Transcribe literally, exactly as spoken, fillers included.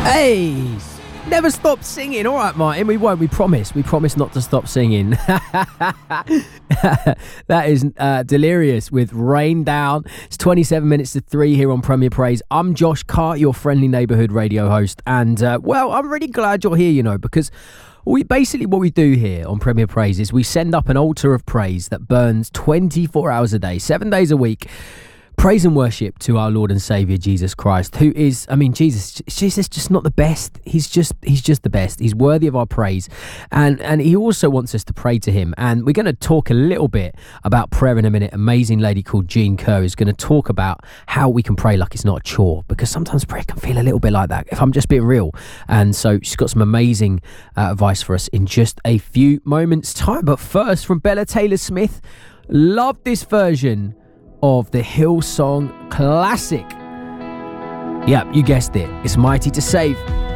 Hey, never stop singing. All right, Martin, we won't. We promise. We promise not to stop singing. That is uh, Delirious with Rain Down. It's twenty-seven minutes to three here on Premier Praise. I'm Josh Carr, your friendly neighbourhood radio host. And, uh, well, I'm really glad you're here, you know, because we basically what we do here on Premier Praise is we send up an altar of praise that burns twenty-four hours a day, seven days a week. Praise and worship to our Lord and Saviour Jesus Christ, who is, I mean, Jesus, Jesus is just not the best. He's just, he's just the best. He's worthy of our praise, and and he also wants us to pray to him. And we're going to talk a little bit about prayer in a minute. Amazing lady called Jean Kerr is going to talk about how we can pray like it's not a chore, because sometimes prayer can feel a little bit like that, if I'm just being real. And so she's got some amazing uh, advice for us in just a few moments' time. But first, from Bella Taylor-Smith, love this version of the Hillsong classic. Yep, you guessed it. It's Mighty to Save.